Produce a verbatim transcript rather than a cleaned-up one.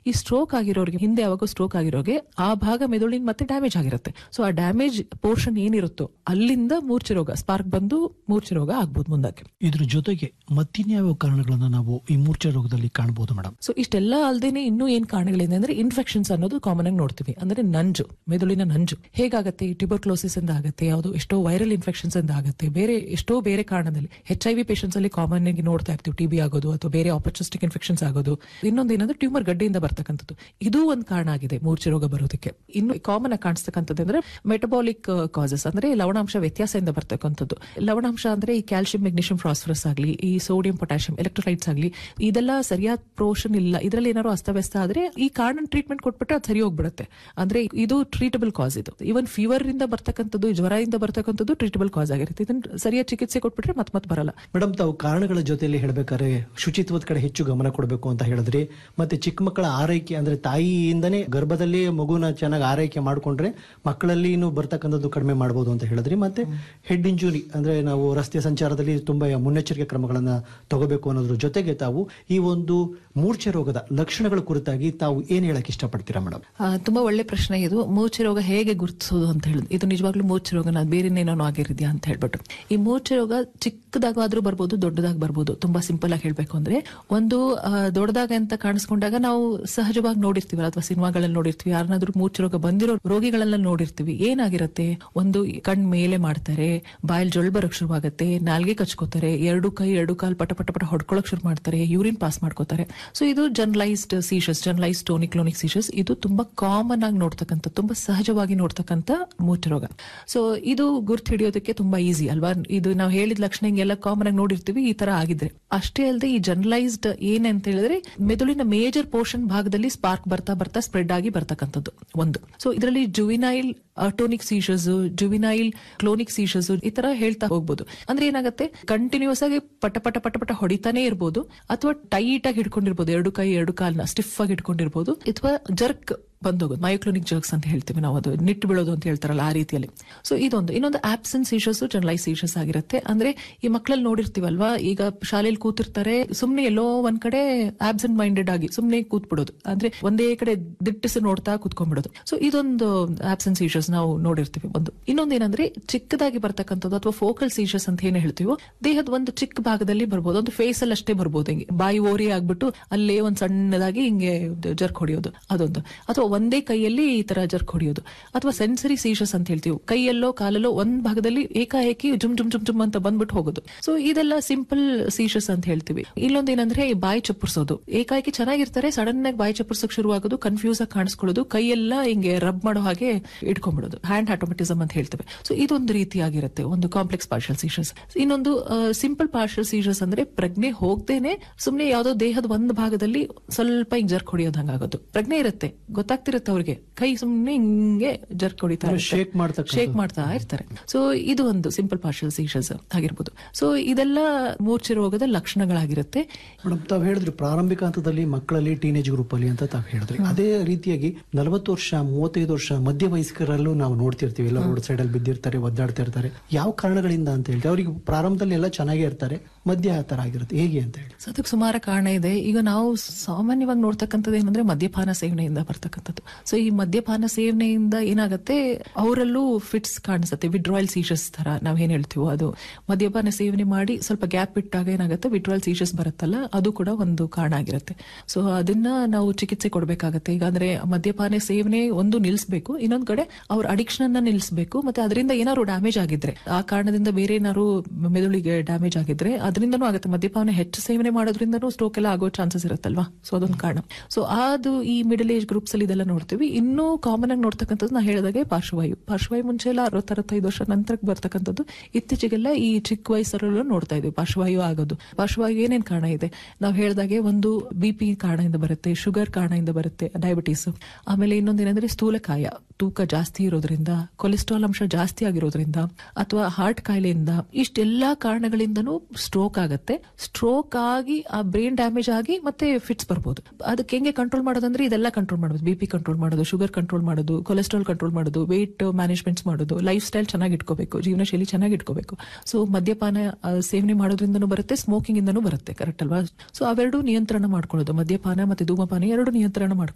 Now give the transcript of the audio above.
ಈ ಸ್ಟ್ರೋಕ್ ಆಗಿರೋರಿಗೆ, ಹಿಂದೆ ಯಾವಾಗ ಸ್ಟ್ರೋಕ್ ಆಗಿರೋಗೆ ಆ ಭಾಗ ಮೆದುಳಿನ ಮತ್ತೆ ಡ್ಯಾಮೇಜ್ ಆಗಿರುತ್ತೆ. ಸೊ ಆ ಡ್ಯಾಮೇಜ್ ಪೋರ್ಷನ್ ಏನಿರುತ್ತೋ ಅಲ್ಲಿಂದ ಮೂರ್ಛೆ ರೋಗ ಸ್ಪಾರ್ಕ್ ಬಂದು ಮೂರ್ಛೆ ರೋಗ ಆಗ್ಬೋದು ಮುಂದಕ್ಕೆ. ಇದ್ರ ಜೊತೆಗೆ ಮತ್ತಿನ್ಯಾವ ಕಾರಣಗಳನ್ನ ನಾವು ಈ ಮೂರ್ಛೆ ರೋಗದಲ್ಲಿ ಕಾಣಬಹುದು ಮೇಡಮ್? ಸೊ ಇಷ್ಟೆಲ್ಲ ಅಲ್ದೇನೆ ಇನ್ನೂ ಏನ್ ಕಾರಣಗಳಿದೆ ಅಂದ್ರೆ ಇನ್ಫೆಕ್ಷನ್ಸ್ ಅನ್ನೋದು ಕಾಮನ್ ಆಗಿ ನೋಡ್ತೀವಿ. ಅಂದ್ರೆ ನಂಜು, ಮೆದುಳಿನ ನಂಜು ಹೇಗಾಗತ್ತೆ, ಟ್ಯೂಬರ್ಕ್ಲೋಸಿಸ್ ಇಂದ ಆಗುತ್ತೆ, ಯಾವುದು ಎಷ್ಟೋ ವೈರಲ್ ಇನ್ಫೆಕ್ಷನ್ಸ್ ಇಂದ ಆಗುತ್ತೆ, ಬೇರೆ ಎಷ್ಟೋ ಬೇರೆ ಕಾರಣದಲ್ಲಿ ಎಚ್ ಐ ವಿ ಪೇಷಂಟ್ಸ್ ಅಲ್ಲಿ ಕಾಮನ್ ಆಗಿ ನೋಡ್ತಾ ಇರ್ತೀವಿ, ಟಿಬಿ ಆಗೋದು ಅಥವಾ ಬೇರೆ ಆಪರ್ಚುನಿಸ್ಟಿಕ್ ಇನ್ಫೆಕ್ಷನ್ಸ್ ಆಗೋದು. ಇನ್ನೊಂದು ಏನಂದ್ರೆ ಟ್ಯೂಮರ್ ಗಡ್ಡೆಯಿಂದ ಬರ್ತಕ್ಕಂಥದ್ದು, ಇದು ಒಂದು ಕಾರಣ ಆಗಿದೆ ಮೂರ್ಛೆ ರೋಗ ಬರೋದಕ್ಕೆ. ಇನ್ನು ಕಾಮನ್ ಆಗಿ ಕಾಣಿಸ್ತಕ್ಕಂಥದ್ದು ಅಂದ್ರೆ ಮೆಟಬಾಲಿಕ್ ಕಾಸಸ್, ಅಂದ್ರೆ ಲವಣಾಂಶ ವ್ಯತ್ಯಾಸದಿಂದ ಬರ್ತಕ್ಕಂಥದ್ದು. ಲವಣಾಂಶ ಅಂದ್ರೆ ಈ ಕ್ಯಾಲ್ಸಿಯಂ, ಮೆಗ್ನೀಷಿಯಂ, ಫಾಸ್ಫರಸ್ ಆಗಲಿ, ಈ ಸೋಡಿಯಂ, ಪೊಟ್ಯಾಷಿಯಂ, ಎಲೆಕ್ಟ್ರೋಲೈಟ್ಸ್ ಆಗಲಿ, ಇದೆಲ್ಲ ಸರಿಯಾದ ಪ್ರೋಷನ್ ಇಲ್ಲ, ಇದರಲ್ಲಿ ಏನಾದ್ರು ಅಸ್ತವ್ಯಸ್ತ ಆದ್ರೆ ಈ ಕಾರಣ ಟ್ರೀಟ್ಮೆಂಟ್ ಕೊಟ್ಬಿಟ್ರೆ ಅದು ಸರಿ ಹೋಗ್ಬಿಡುತ್ತೆ. ಅಂದ್ರೆ ಇದು ಟ್ರೀಟಬಲ್ ಕಾಸ್. ಇದು ಇವನ್ ಫೀವರ್ ಇಂದ ಬರ್ತಕ್ಕಂಥದ್ದು, ಜ್ವರದಿಂದ ಬರ್ತಕ್ಕಂಥದ್ದು ಟ್ರೀಟಬಲ್ ಕಾಸ್ ಆಗಿರುತ್ತೆ. ಇದನ್ನ ಸರಿಯಾದ ಚಿಕಿತ್ಸೆ ಕೊಟ್ಬಿಟ್ರೆ ಮತ್ ಮತ್ ಬರಲ್ಲ. ಮೇಡಮ್, ತಾವು ಕಾರಣಗಳ ಜೊತೆಯಲ್ಲಿ ಹೇಳ್ಬೇಕಾದ್ರೆ ಶುಚಿತ್ವದ ಕಡೆ ಹೆಚ್ಚು ಗಮನ ಕೊಡಬೇಕು ಅಂತ ಹೇಳಿದ್ರಿ. ಮತ್ತೆ ಚಿಕ್ಕ ಮಕ್ಕಳ ಆರೈಕೆ ಅಂದ್ರೆ ತಾಯಿಯಿಂದನೇ ಗರ್ಭದಲ್ಲಿ ಮಗುನ ಚೆನ್ನಾಗಿ ಆರೈಕೆ ಮಾಡ್ಕೊಂಡ್ರೆ ಮಕ್ಕಳಲ್ಲಿ ಇನ್ನು ಬರ್ತಕ್ಕಂಥದ್ದು ಕಡಿಮೆ ಮಾಡಬಹುದು ಅಂತ ಹೇಳಿದ್ರಿ. ಮತ್ತೆ ಹೆಡ್ ಇಂಜುರಿ ಅಂದ್ರೆ ನಾವು ರಸ್ತೆ ಸಂಚಾರದಲ್ಲಿ ತುಂಬಾ ಮುನ್ನೆಚ್ಚರಿಕೆ ಕ್ರಮಗಳನ್ನ ತಗೋಬೇಕು ಅನ್ನೋದ್ರ ಜೊತೆಗೆ ತಾವು ಈ ಒಂದು ಮೂರ್ಛೆ ರೋಗದ ಲಕ್ಷಣಗಳ ಕುರಿತಾಗಿ ತಾವು ಏನ್ ಹೇಳಕ್ ಇಷ್ಟಪಡ್ತೀರಾ ಮೇಡಮ್? ತುಂಬಾ ಒಳ್ಳೆ ಪ್ರಶ್ನೆ ಇದು. ಮೂರ್ಛೆ ರೋಗ ಹೇಗೆ ಗುರುತಿಸೋದು ಅಂತ ಹೇಳಿದ್ರು. ಇದು ನಿಜವಾಗ್ಲೂ ಮೂರ್ಛೆ ರೋಗನ ಬೇರೆನೇನೋ ಆಗಿರಿದ್ಯಾ ಅಂತ ಹೇಳ್ಬಿಟ್ಟು. ಈ ಮೂರ್ಛೆ ರೋಗ ಚಿಕ್ಕದಾಗಾದ್ರೂ ಬರ್ಬೋದು, ದೊಡ್ಡದಾಗಿ ಬರ್ಬೋದು. ತುಂಬಾ ಸಿಂಪಲ್ ಆಗಿ ಹೇಳ್ಬೇಕು ಅಂದ್ರೆ, ಒಂದು ದೊಡ್ಡದಾಗ ಅಂತ ಕಾಣಿಸ್ಕೊಂಡಾಗ ನಾವು ಸಹಜವಾಗಿ ನೋಡಿರ್ತೀವಿ ಅಥವಾ ಸಿನಿಮಾಗಳಲ್ಲಿ ನೋಡಿರ್ತೀವಿ, ಯಾರನ್ನಾದ್ರೂ ಮೂರ್ಛೆ ರೋಗ ಬಂದಿರೋ ರೋಗಿಗಳೆಲ್ಲ ನೋಡಿರ್ತೀವಿ. ಏನಾಗಿರುತ್ತೆ, ಒಂದು ಕಣ್ ಮೇಲೆ ಮಾಡ್ತಾರೆ, ಬಾಯಲ್ಲಿ ಜೊಳ್ ಬರಕ್ ಶುರುವಾಗುತ್ತೆ, ನಾಲ್ಗೆ ಕಚ್ಕೋತಾರೆ, ಎರಡು ಕೈ ಎರಡು ಕಾಲ್ ಪಟ ಪಟ ಪಟ ಹೊಡ್ಕೊಳಕ್ ಶುರು ಮಾಡ್ತಾರೆ, ಯೂರಿನ್ ಪಾಸ್ ಮಾಡ್ಕೋತಾರೆ. ಸೊ ಇದು ಜನರಲೈಸ್ಡ್ ಸೀಶಸ್, ಜನರಲೈಸ್ಡ್ ಟೋನಿಕ್ ಕ್ಲೋನಿಕ್ ಸೀಶಸ್. ಇದು ತುಂಬಾ ಕಾಮನ್ ಆಗಿ ನೋಡ್ತಕ್ಕಂಥ, ತುಂಬಾ ಸಹಜವಾಗಿ ನೋಡ್ತಕ್ಕಂಥ ಮೂರ್ಛೆ ರೋಗ. ಸೊ ಇದು ಗುರ್ತು ಹಿಡಿಯೋದಕ್ಕೆ ತುಂಬಾ ಈಸಿ ಅಲ್ವಾ? ಇದು ನಾವು ಹೇಳಿದ ಲಕ್ಷಣ ಹಿಂಗೆಲ್ಲ ಕಾಮನ್ ಆಗಿ ನೋಡಿರ್ತೀವಿ ಈ ತರ ಆಗಿದ್ರೆ. ಅಷ್ಟೇ ಅಲ್ಲದೆ ಈ ಜನರಲೈಸ್ಡ್ ಏನಂತ ಹೇಳಿದ್ರೆ ಮೆದುಳಿನ ಮೇಜರ್ ಪೋರ್ಷನ್ ಭಾಗದಲ್ಲಿ ಸ್ಪಾರ್ಕ್ ಬರ್ತಾ ಬರ್ತಾ ಸ್ಪ್ರೆಡ್ ಆಗಿ ಬರ್ತಕ್ಕಂಥದ್ದು ಒಂದು. ಸೊ ಇದರಲ್ಲಿ ಜುವಿನೈಲ್ ಟೋನಿಕ್ ಸೀಶಸ್, ಜುವಿನೈಲ್ ಕ್ಲೋನಿಕ್ ಸೀಶಸ್ ಈ ತರ ಹೇಳ್ತಾ ಹೋಗ್ಬೋದು. ಅಂದ್ರೆ ಏನಾಗುತ್ತೆ, ಕಂಟಿನ್ಯೂಸ್ ಆಗಿ ಪಟ ಪಟ ಪಟ ಪಟ ಹೊಡಿತಾನೆ ಇರ್ಬೋದು, ಅಥವಾ ಟೈಟ್ ಆಗಿ ಹಿಡ್ಕೊಂಡಿರ್ಬೋದು, ಎರಡು ಕೈ ಎರಡು ಕಾಲ್ನ ಸ್ಟಿಫ್ ಆಗಿ ಹಿಡ್ಕೊಂಡಿರ್ಬೋದು, ಅಥವಾ ಜರ್ಕ್ ಬಂದೋಗೋದು, ಮಯೋಕ್ಲೋನಿಕ್ ಜರ್ಕ್ಸ್ ಅಂತ ಹೇಳ್ತೀವಿ ನಾವು, ಅದು ನಿಟ್ಟು ಬೀಳೋದು ಅಂತ ಹೇಳ್ತಾರಲ್ಲ ಆ ರೀತಿಯಲ್ಲಿ. ಸೊ ಇದೊಂದು. ಇನ್ನೊಂದು ಆಬ್ಸೆಂಟ್ ಸೀಶಸ್, ಜನರಲೈಸ್ ಸೀಶಸ್ ಆಗಿರುತ್ತೆ. ಅಂದ್ರೆ ಈ ಮಕ್ಕಳಲ್ಲಿ ನೋಡಿರ್ತೀವಲ್ವಾ, ಈಗ ಶಾಲೆಯಲ್ಲಿ ಕೂತಿರ್ತಾರೆ, ಸುಮ್ನೆ ಎಲ್ಲೋ ಒಂದ್ ಕಡೆ ಆಬ್ಸೆಂಟ್ ಮೈಂಡೆಡ್ ಆಗಿ ಸುಮ್ನೆ ಕೂತ್ಬಿಡೋದು, ಅಂದ್ರೆ ಒಂದೇ ಕಡೆ ದಿಟ್ಟಿಸಿ ನೋಡ್ತಾ ಕೂತ್ಕೊಂಡ್ಬಿಡೋದು. ಸೊ ಇದೊಂದು ಆಬ್ಸೆಂಟ್ ಸೀಶಸ್ ನಾವು ನೋಡಿರ್ತೀವಿ. ಒಂದು. ಇನ್ನೊಂದು ಏನಂದ್ರೆ ಚಿಕ್ಕದಾಗಿ ಬರ್ತಕ್ಕಂಥದ್ದು ಅಥವಾ ಫೋಕಲ್ ಸೀಶಸ್ ಅಂತ ಏನ್ ಹೇಳ್ತೀವೋ, ದೇಹದ ಒಂದು ಚಿಕ್ಕ ಭಾಗದಲ್ಲಿ ಬರ್ಬೋದು, ಒಂದು ಫೇಸ್ ಅಲ್ಲಿ ಅಷ್ಟೇ ಬರ್ಬೋದು, ಹಿಂಗೆ ಬಾಯಿ ಓರಿ ಆಗ್ಬಿಟ್ಟು ಅಲ್ಲೇ ಒಂದ್ ಸಣ್ಣದಾಗಿ ಹಿಂಗೆ ಜರ್ಕ್ ಹೊಡಿಯೋದು ಅದೊಂದು. ಅಥವಾ ಒಂದೇ ಕೈಯಲ್ಲಿ ಈ ತರ ಜರ್ಕ್ ಹೊಡಿಯೋದು. ಅಥವಾ ಸೆನ್ಸರಿ ಸೀಶಸ್ ಅಂತ ಹೇಳ್ತೀವಿ, ಕೈಯಲ್ಲೋ ಕಾಲಲ್ಲೋ ಒಂದ್ ಭಾಗದಲ್ಲಿ ಏಕಾಏಕಿ ಜುಮ್ ಜುಮ್ ಜುಮ್ ಜುಮ್ ಅಂತ ಬಂದ್ಬಿಟ್ಟು ಹೋಗೋದು. ಸೊ ಇದೆಲ್ಲ ಸಿಂಪಲ್ ಸೀಶಸ್ ಅಂತ ಹೇಳ್ತೀವಿ. ಇಲ್ಲೊಂದು ಏನಂದ್ರೆ ಬಾಯಿ ಚಪ್ಪರ್ಸೋದು, ಏಕಾಏಕಿ ಚೆನ್ನಾಗಿರ್ತಾರೆ, ಸಡನ್ ಆಗಿ ಬಾಯಿ ಚಪ್ಪರ್ಸಕ್ ಶುರು ಆಗೋದು, ಕನ್ಫ್ಯೂಸ್ ಆಗಿ ಕಾಣಿಸ್ಕೊಳ್ಳೋದು, ಕೈಯೆಲ್ಲ ಹಿಂಗೆ ರಬ್ ಮಾಡೋ ಹಾಗೆ ಇಟ್ಕೊಂಡ್ಬಿಡೋದು, ಹ್ಯಾಂಡ್ ಆಟೋಮೆಟಿಸಮ್ ಅಂತ ಹೇಳ್ತೇವೆ. ಸೊ ಇದೊಂದು ರೀತಿಯಾಗಿರುತ್ತೆ, ಒಂದು ಕಾಂಪ್ಲೆಕ್ಸ್ ಪಾರ್ಷಲ್ ಸೀಶಸ್. ಇನ್ನೊಂದು ಸಿಂಪಲ್ ಪಾರ್ಷಲ್ ಸೀಶಸ್ ಅಂದ್ರೆ ಪ್ರಜ್ಞೆ ಹೋಗ್ದೇನೆ ಸುಮ್ನೆ ಯಾವ್ದೋ ದೇಹದ ಒಂದು ಭಾಗದಲ್ಲಿ ಸ್ವಲ್ಪ ಹಿಂಗ್ ಜರ್ಕ್ ಹೊಡಿಯೋದು ಹಂಗಾಗೋದು. ಪ್ರಜ್ಞೆ ಇರುತ್ತೆ, ಗೊತ್ತಾಗ್ತಿರುತ್ತೆ ಅವ್ರಿಗೆ, ಕೈ ಸುಮ್ನೆ ಹಿಂಗೆ ಜರ್ಕ್ ಹೊಡಿತಾ ಶೇಕ್ ಮಾಡ್ತಾ ಶೇಕ್ ಮಾಡ್ತಾ ಇರ್ತಾರೆ. ಸೊ ಇದು ಒಂದು ಸಿಂಪಲ್ ಪಾರ್ಷಲ್ ಸೀಶಸ್ ಆಗಿರ್ಬೋದು. ಸೊ ಇದೆಲ್ಲ ಮೂರ್ಛೆ ರೋಗದ ಲಕ್ಷಣಗಳಾಗಿರುತ್ತೆ. ಮೇಡಮ್, ತಾವು ಹೇಳಿದ್ರಿ ಪ್ರಾರಂಭಿಕ ಹಂತದಲ್ಲಿ ಮಕ್ಕಳಲ್ಲಿ ಟೀನೇಜ್ ಗ್ರೂಪ್ ಅಲ್ಲಿ ಅಂತ ತಾವು ಹೇಳಿದ್ರಿ. ಅದೇ ರೀತಿಯಾಗಿ ನಲವತ್ತು ವರ್ಷ ಮೂವತ್ತೈದು ವರ್ಷ ಮಧ್ಯ ವಯಸ್ಕರಲ್ಲೂ ನಾವು ನೋಡ್ತಿರ್ತೀವಿ, ಎಲ್ಲ ರೋಡ್ ಸೈಡ್ ಅಲ್ಲಿ ಬಿದ್ದಿರ್ತಾರೆ, ಒದ್ದಾಡ್ತಾ ಇರ್ತಾರೆ. ಯಾವ ಕಾರಣಗಳಿಂದ ಅಂತ ಹೇಳ್ತೀವಿ? ಅವ್ರಿಗೆ ಪ್ರಾರಂಭದಲ್ಲಿ ಎಲ್ಲ ಚೆನ್ನಾಗೇ ಇರ್ತಾರೆ, ಮಧ್ಯ ಆ ತರ ಆಗಿರುತ್ತೆ, ಹೇಗೆ ಅಂತ ಹೇಳಿ? ಸೊ ಅದಕ್ಕೆ ಸುಮಾರು ಕಾರಣ ಇದೆ. ಈಗ ನಾವು ಸಾಮಾನ್ಯವಾಗಿ ನೋಡ್ತಕ್ಕಂಥದ್ದು ಏನಂದ್ರೆ ಮದ್ಯಪಾನ ಸೇವನೆಯಿಂದ ಬರ್ತಕ್ಕಂಥದ್ದು. ಸೊ ಈ ಮದ್ಯಪಾನ ಸೇವನೆಯಿಂದ ಏನಾಗುತ್ತೆ, ಅವರಲ್ಲೂ ಫಿಟ್ಸ್ ಕಾಣಿಸುತ್ತೆ, ವಿಡ್ರಾಯಲ್ ಸೀಶಸ್ ತರ ನಾವ್ ಏನ್ ಹೇಳ್ತೀವೋ ಅದು. ಮದ್ಯಪಾನ ಸೇವನೆ ಮಾಡಿ ಸ್ವಲ್ಪ ಗ್ಯಾಪ್ ಬಿಟ್ಟಾಗ ಏನಾಗುತ್ತೆ, ವಿಡ್ರಾಯಲ್ ಸೀಶಸ್ ಬರುತ್ತಲ್ಲ, ಅದು ಕೂಡ ಒಂದು ಕಾರಣ ಆಗಿರುತ್ತೆ. ಸೊ ಅದನ್ನ ನಾವು ಚಿಕಿತ್ಸೆ ಕೊಡ್ಬೇಕಾಗತ್ತೆ. ಈಗ ಅಂದ್ರೆ ಮದ್ಯಪಾನ ಸೇವನೆ ಒಂದು ನಿಲ್ಸ್ಬೇಕು, ಇನ್ನೊಂದ್ ಕಡೆ ಅವ್ರ ಅಡಿಕ್ಷನ್ ಅನ್ನ ನಿಲ್ಸ್ಬೇಕು. ಮತ್ತೆ ಅದರಿಂದ ಏನಾದ್ರು ಡ್ಯಾಮೇಜ್ ಆಗಿದ್ರೆ, ಆ ಕಾರಣದಿಂದ ಬೇರೆ ಏನಾದ್ರು ಮೆದುಳಿಗೆ ಡ್ಯಾಮೇಜ್ ಆಗಿದ್ರೆ ಅದರಿಂದನೂ ಆಗುತ್ತೆ. ಮದ್ಯಪಾನ ಹೆಚ್ಚು ಸೇವನೆ ಮಾಡೋದ್ರಿಂದನೂ ಸ್ಟ್ರೋಕ್ ಎಲ್ಲ ಆಗೋ ಚಾನ್ಸಸ್ ಇರುತ್ತಲ್ವಾ, ಸೊ ಅದೊಂದು ಕಾರಣ. ಸೊ ಅದು ಈ ಮಿಡಲ್ ಏಜ್ ಗ್ರೂಪ್ಸ್ ಅಲ್ಲಿ ಇದೆಲ್ಲ ನೋಡ್ತೀವಿ. ಇನ್ನೂ ಕಾಮನ್ ಆಗಿ ನೋಡ್ತಕ್ಕಂಥದ್ದು ನಾ ಹೇಳಿದಾಗೆ ಪಾರ್ಶ್ವವಾಯು. ಪಾರ್ಶ್ವವಾಯು ಮುಂಚೆ ಎಲ್ಲ ಅರವತ್ತ ಅರವತ್ತೈದು ವರ್ಷ ನಂತರಕ್ಕೆ ಬರ್ತಕ್ಕಂಥದ್ದು, ಇತ್ತೀಚೆಗೆಲ್ಲ ಈ ಚಿಕ್ಕ ವಯಸ್ಸರಲ್ಲೂ ನೋಡ್ತಾ ಇದ್ವಿ ಪಾರ್ಶ್ವವಾಯು ಆಗೋದು. ಪಾರ್ಶ್ವವಾಯು ಏನೇನ್ ಕಾರಣ ಇದೆ ನಾವು ಹೇಳಿದಾಗೆ, ಒಂದು ಬಿ ಪಿ ಕಾರಣದಿಂದ ಬರುತ್ತೆ, ಶುಗರ್ ಕಾರಣದಿಂದ ಬರುತ್ತೆ, ಡಯಾಬಿಟೀಸ್. ಆಮೇಲೆ ಇನ್ನೊಂದೇನಂದ್ರೆ ಸ್ಥೂಲಕಾಯ, ತೂಕ ಜಾಸ್ತಿ ಇರೋದ್ರಿಂದ, ಕೊಲೆಸ್ಟ್ರಾಲ್ ಅಂಶ ಜಾಸ್ತಿ ಆಗಿರೋದ್ರಿಂದ, ಅಥವಾ ಹಾರ್ಟ್ ಕಾಯಿಲೆಯಿಂದ, ಇಷ್ಟೆಲ್ಲಾ ಕಾರಣಗಳಿಂದನೂ ಸ್ಟ್ರೋಕ್ ಆಗತ್ತೆ. ಸ್ಟ್ರೋಕ್ ಆಗಿ ಆ ಬ್ರೈನ್ ಡ್ಯಾಮೇಜ್ ಆಗಿ ಮತ್ತೆ ಫಿಟ್ಸ್ ಬರ್ಬೋದು. ಅದಕ್ಕೆ ಹೆಂಗೆ ಕಂಟ್ರೋಲ್ ಮಾಡೋದಂದ್ರೆ ಇದೆಲ್ಲ ಕಂಟ್ರೋಲ್ ಮಾಡೋದು, ಬಿಪಿ ಕಂಟ್ರೋಲ್ ಮಾಡೋದು, ಶುಗರ್ ಕಂಟ್ರೋಲ್ ಮಾಡೋದು, ಕೊಲೆಸ್ಟ್ರಾಲ್ ಕಂಟ್ರೋಲ್ ಮಾಡೋದು, ವೇಟ್ ಮ್ಯಾನೇಜ್ಮೆಂಟ್ಸ್ ಮಾಡೋದು, ಲೈಫ್ ಸ್ಟೈಲ್ ಚೆನ್ನಾಗಿ ಇಟ್ಕೋಬೇಕು, ಜೀವನ ಶೈಲಿ ಚೆನ್ನಾಗಿ ಇಟ್ಕೋಬೇಕು. ಸೊ ಮದ್ಯಪಾನ ಸೇವನೆ ಮಾಡೋದ್ರಿಂದನೂ ಬರುತ್ತೆ, ಸ್ಮೋಕಿಂಗ್ ಇಂದನೂ ಬರುತ್ತೆ, ಕರೆಕ್ಟ್ ಅಲ್ವಾ? ಸೊ ಅವೆರಡು ನಿಯಂತ್ರಣ ಮಾಡ್ಕೊಳ್ಳೋದು, ಮದ್ಯಪಾನ ಮತ್ತೆ ಧೂಮಪಾನ ಎರಡು ನಿಯಂತ್ರಣ ಮಾಡ್ಕೊಳ್ಳೋದು.